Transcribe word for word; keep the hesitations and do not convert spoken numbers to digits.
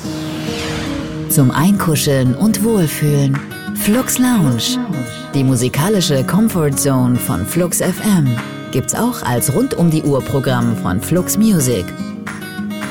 Zum Einkuscheln und Wohlfühlen. Flux Lounge. Die musikalische Comfort Zone von Flux F M. Gibt's auch als rund-um-die-Uhr-Programm von Flux Music.